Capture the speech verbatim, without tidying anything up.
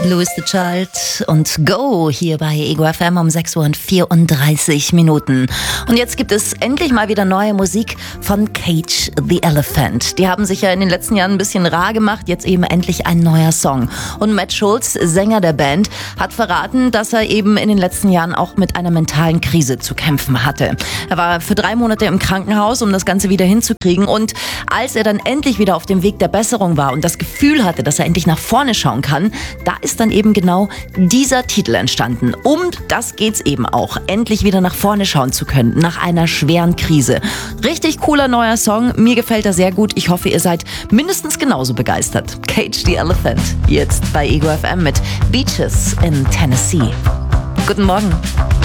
Louis the Child und Go hier bei Ego F M um sechs Uhr und vierunddreißig Minuten. Und jetzt gibt es endlich mal wieder neue Musik von Cage the Elephant. Die haben sich ja in den letzten Jahren ein bisschen rar gemacht, jetzt eben endlich ein neuer Song. Und Matt Schulz, Sänger der Band, hat verraten, dass er eben in den letzten Jahren auch mit einer mentalen Krise zu kämpfen hatte. Er war für drei Monate im Krankenhaus, um das Ganze wieder hinzukriegen. Und als er dann endlich wieder auf dem Weg der Besserung war und das Gefühl hatte, dass er endlich nach vorne schauen kann, da ist dann eben genau dieser Titel entstanden. Um das geht's eben auch, endlich wieder nach vorne schauen zu können, nach einer schweren Krise. Richtig cooler neuer Song, mir gefällt er sehr gut. Ich hoffe, ihr seid mindestens genauso begeistert. Cage the Elephant, jetzt bei Ego F M mit Beaches in Tennessee. Guten Morgen.